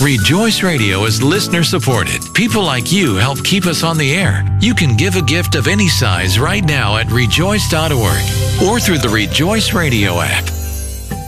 Rejoice Radio is listener supported. People like you help keep us on the air. You can give a gift of any size right now at rejoice.org or through the Rejoice Radio app.